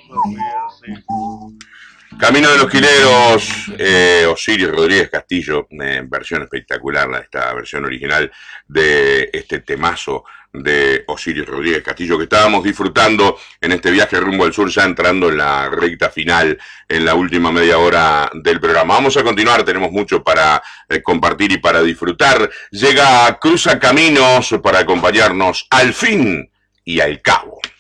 Camino de los Quileros, Osiris Rodríguez Castillo, versión espectacular, esta versión original de este temazo de Osiris Rodríguez Castillo que estábamos disfrutando en este viaje rumbo al sur, ya entrando en la recta final, en la última media hora del programa. Vamos a continuar, tenemos mucho para compartir y para disfrutar. Llega Cruza Caminos para acompañarnos al fin y al cabo.